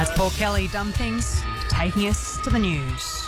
That's Paul Kelly, Dumb Things, taking us to the news.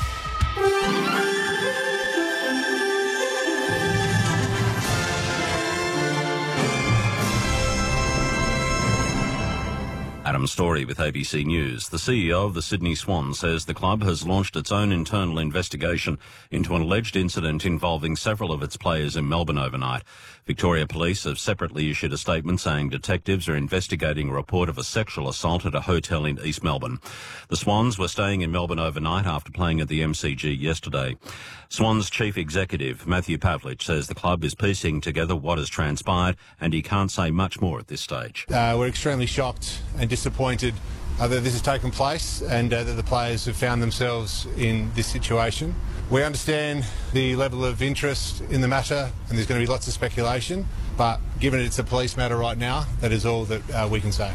Adam Story with ABC News. The CEO of the Sydney Swans says the club has launched its own internal investigation into an alleged incident involving several of its players in Melbourne overnight. Victoria Police have separately issued a statement saying detectives are investigating a report of a sexual assault at a hotel in East Melbourne. The Swans were staying in Melbourne overnight after playing at the MCG yesterday. Swans Chief Executive Matthew Pavlich says the club is piecing together what has transpired and he can't say much more at this stage. We're extremely shocked and disappointed that this has taken place and that the players have found themselves in this situation. We understand the level of interest in the matter and there's going to be lots of speculation, but given it's a police matter right now, that is all that we can say.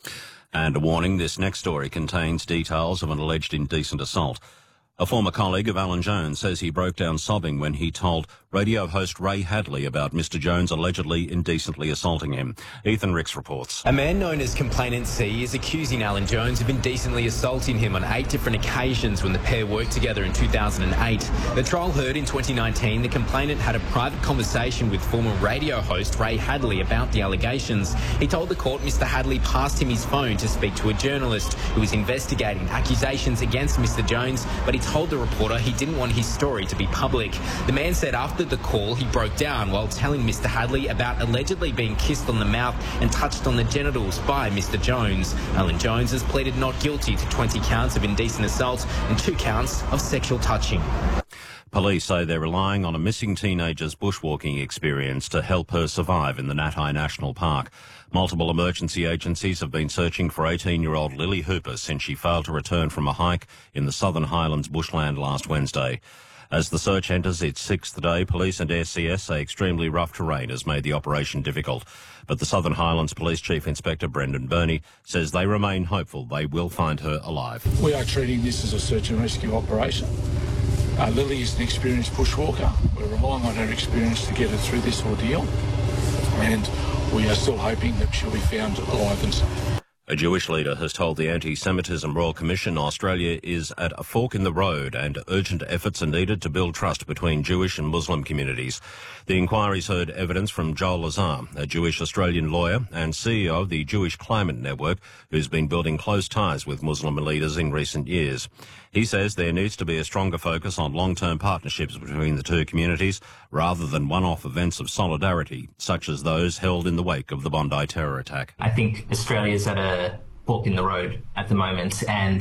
And a warning, this next story contains details of an alleged indecent assault. A former colleague of Alan Jones says he broke down sobbing when he told radio host Ray Hadley about Mr Jones allegedly indecently assaulting him. Ethan Ricks reports. A man known as Complainant C is accusing Alan Jones of indecently assaulting him on 8 different occasions when the pair worked together in 2008. The trial heard in 2019, the complainant had a private conversation with former radio host Ray Hadley about the allegations. He told the court Mr Hadley passed him his phone to speak to a journalist who was investigating accusations against Mr Jones, but he told the reporter he didn't want his story to be public. The man said after the call he broke down while telling Mr Hadley about allegedly being kissed on the mouth and touched on the genitals by Mr Jones. Alan Jones has pleaded not guilty to 20 counts of indecent assault and 2 counts of sexual touching. Police say they're relying on a missing teenager's bushwalking experience to help her survive in the Natai National Park. Multiple emergency agencies have been searching for 18-year-old Lily Hooper since she failed to return from a hike in the Southern Highlands bushland last Wednesday. As the search enters its 6th day, police and SCS say extremely rough terrain has made the operation difficult. But the Southern Highlands Police Chief Inspector Brendan Burney says they remain hopeful they will find her alive. We are treating this as a search and rescue operation. Lily is an experienced bushwalker. We're relying on her experience to get her through this ordeal, and we are still hoping that she'll be found alive and safe. A Jewish leader has told the Anti-Semitism Royal Commission Australia is at a fork in the road and urgent efforts are needed to build trust between Jewish and Muslim communities. The inquiry's heard evidence from Joel Lazar, a Jewish Australian lawyer and CEO of the Jewish Climate Network, who's been building close ties with Muslim leaders in recent years. He says there needs to be a stronger focus on long-term partnerships between the two communities rather than one-off events of solidarity, such as those held in the wake of the Bondi terror attack. I think Australia's at a fork in the road at the moment, and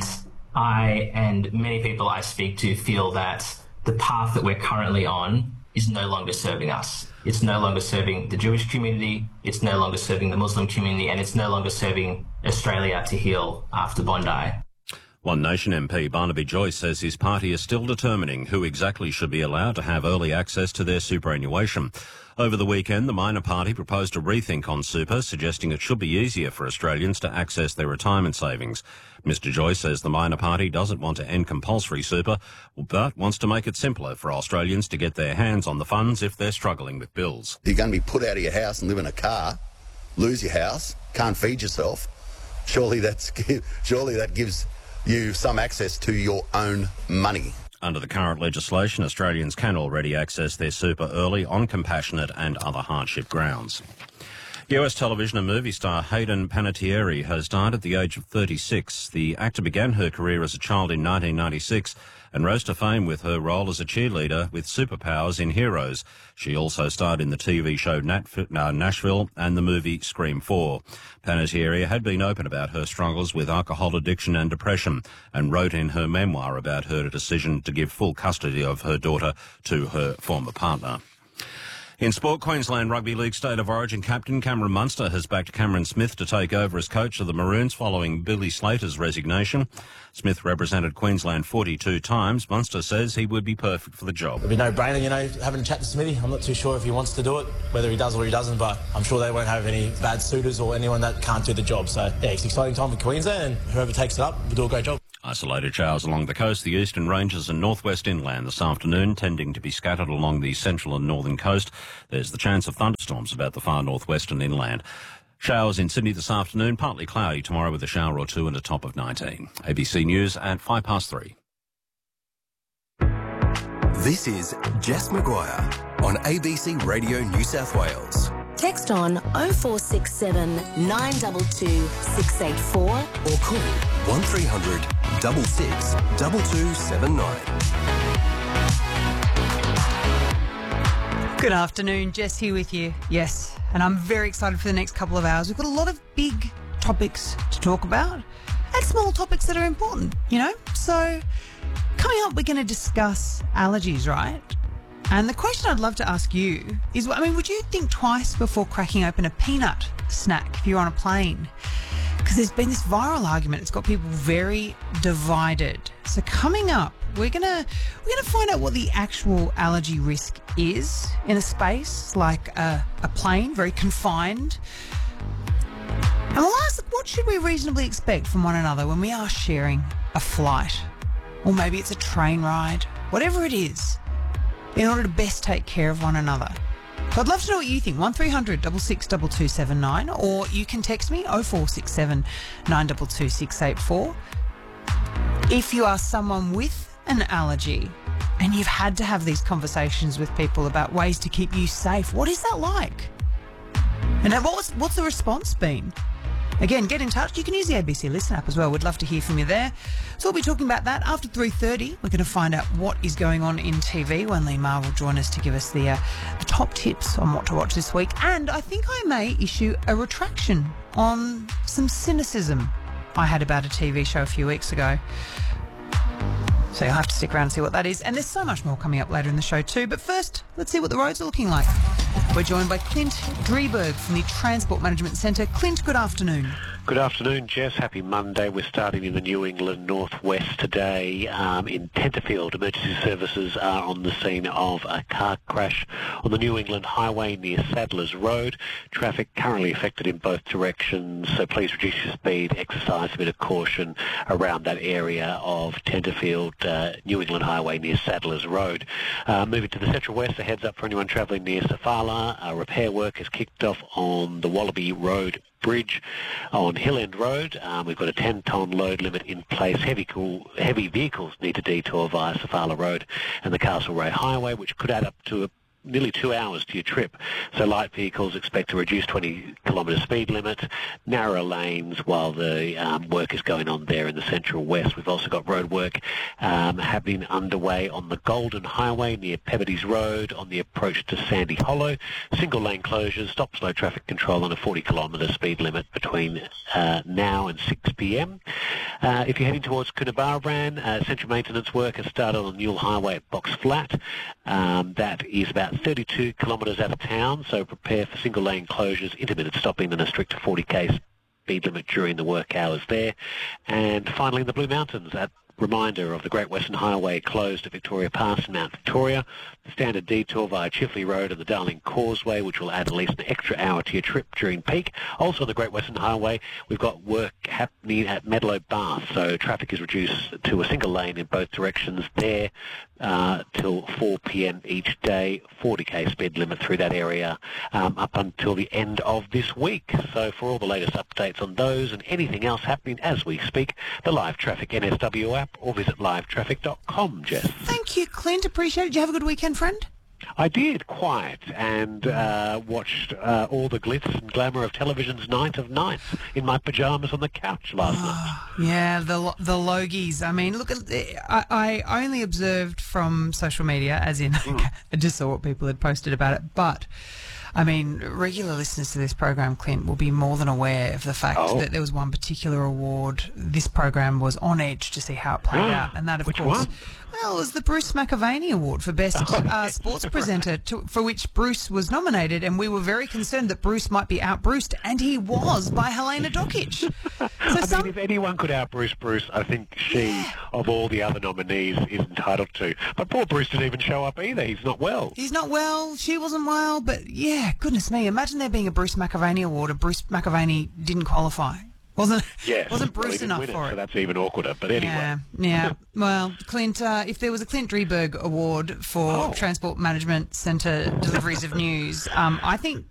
I and many people I speak to feel that the path that we're currently on is no longer serving us. It's no longer serving the Jewish community, it's no longer serving the Muslim community, and it's no longer serving Australia to heal after Bondi. One Nation MP Barnaby Joyce says his party is still determining who exactly should be allowed to have early access to their superannuation. Over the weekend, the Minor Party proposed a rethink on super, suggesting it should be easier for Australians to access their retirement savings. Mr Joyce says the Minor Party doesn't want to end compulsory super, but wants to make it simpler for Australians to get their hands on the funds if they're struggling with bills. You're going to be put out of your house and live in a car, lose your house, can't feed yourself. Surely that gives you some access to your own money. Under the current legislation, Australians can already access their super early on compassionate and other hardship grounds. US television and movie star Hayden Panettiere has died at the age of 36. The actor began her career as a child in 1996 and rose to fame with her role as a cheerleader with superpowers in Heroes. She also starred in the TV show Nashville and the movie Scream 4. Panettiere had been open about her struggles with alcohol addiction and depression and wrote in her memoir about her decision to give full custody of her daughter to her former partner. In sport, Queensland Rugby League State of Origin captain Cameron Munster has backed Cameron Smith to take over as coach of the Maroons following Billy Slater's resignation. Smith represented Queensland 42 times. Munster says he would be perfect for the job. It'd be no-brainer, having a chat to Smithy. I'm not too sure if he wants to do it, whether he does or he doesn't, but I'm sure they won't have any bad suitors or anyone that can't do the job. So, yeah, it's an exciting time for Queensland, and whoever takes it up will do a great job. Isolated showers along the coast, the eastern ranges and northwest inland this afternoon, tending to be scattered along the central and northern coast. There's the chance of thunderstorms about the far northwest and inland. Showers in Sydney this afternoon, partly cloudy tomorrow with a shower or two and a top of 19. ABC News at 3:05. This is Jess Maguire on ABC Radio New South Wales. Text on 0467 922 684 or call 1300 66 2279. Good afternoon, Jess here with you. Yes, and I'm very excited for the next couple of hours. We've got a lot of big topics to talk about and small topics that are important, you know? So coming up, we're going to discuss allergies, right? And the question I'd love to ask you is, would you think twice before cracking open a peanut snack if you're on a plane? Because there's been this viral argument. It's got people very divided. So coming up, we're gonna find out what the actual allergy risk is in a space like a plane, very confined. And we'll ask, what should we reasonably expect from one another when we are sharing a flight? Or maybe it's a train ride, whatever it is, in order to best take care of one another. So I'd love to know what you think. 1300 66 2279, or you can text me 0467 922 684. If you are someone with an allergy and you've had to have these conversations with people about ways to keep you safe, what is that like? And what's the response been? Again, get in touch. You can use the ABC Listen app as well. We'd love to hear from you there. So we'll be talking about that after 3:30. We're going to find out what is going on in TV when Lee Ma will join us to give us the top tips on what to watch this week. And I think I may issue a retraction on some cynicism I had about a TV show a few weeks ago. So you'll have to stick around and see what that is. And there's so much more coming up later in the show too. But first, let's see what the roads are looking like. We're joined by Clint Drieberg from the Transport Management Centre. Clint, good afternoon. Good afternoon, Jess. Happy Monday. We're starting in the New England northwest today. In Tenterfield, emergency services are on the scene of a car crash on the New England Highway near Sadler's Road. Traffic currently affected in both directions, so please reduce your speed, exercise a bit of caution around that area of Tenterfield, New England Highway near Sadler's Road. Moving to the Central West, a heads up for anyone travelling near Safala. Repair work has kicked off on the Wallaby Road Bridge on Hill End Road. We've got a 10-tonne load limit in place. Heavy vehicles need to detour via Safala Road and the Castlereagh Highway, which could add up to nearly 2 hours to your trip. So light vehicles expect to reduce 20-kilometre speed limit, narrow lanes while the work is going on there in the Central West. We've also got road work happening underway on the Golden Highway near Peabody Road on the approach to Sandy Hollow. Single lane closures, stop slow traffic control on a 40-kilometre speed limit between now and 6 p.m. If you're heading towards Coonabarabran, central maintenance work has started on Newell Highway at Box Flat. That is about 32 kilometres out of town, so prepare for single lane closures, intermittent stopping and a strict 40k speed limit during the work hours there. And finally, in the Blue Mountains, that reminder of the Great Western Highway closed at Victoria Pass in Mount Victoria. The standard detour via Chifley Road and the Darling Causeway, which will add at least an extra hour to your trip during peak. Also on the Great Western Highway, we've got work happening at Medlow Bath, so traffic is reduced to a single lane in both directions there till 4 p.m. each day. 40k speed limit through that area up until the end of this week. So for all the latest updates on those and anything else happening as we speak, the Live Traffic NSW app, or visit livetraffic.com, Jess. Thank you, Clint. Appreciate it. Did you have a good weekend, friend? I did, quiet, and watched all the glitz and glamour of television's Night of Nights in my pyjamas on the couch last night. Yeah, the Logies. I mean, look, I only observed from social media, as in I just saw what people had posted about it, but I mean, regular listeners to this program, Clint, will be more than aware of the fact that there was one particular award. This program was on edge to see how it played out, and that, of course, one? Well, it was the Bruce McAvaney Award for Best Sports Presenter, for which Bruce was nominated, and we were very concerned that Bruce might be out-Bruced, and he was by Helena Dokic. I mean, if anyone could out-Bruce Bruce, I think she, of all the other nominees, is entitled to. But poor Bruce didn't even show up either. He's not well. He's not well. She wasn't well. But, yeah, goodness me. Imagine there being a Bruce McAvaney Award and Bruce McAvaney didn't qualify. Wasn't Bruce enough for it? So that's even awkwarder. But anyway. Yeah. Well, Clint, if there was a Clint Drieberg Award for Transport Management Centre deliveries of news, I think